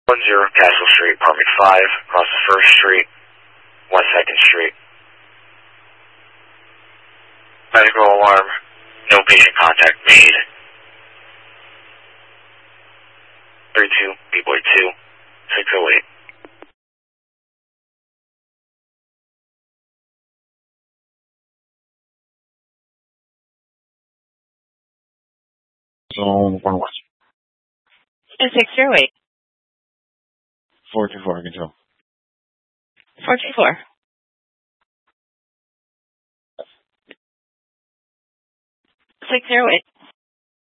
Castle Street, apartment 5, across the 1st Street, West 2nd Street. Medical alarm, no patient contact made. 32, B-Boy 2, 608. Zone 1 West. 608. 424, control. 424. 608.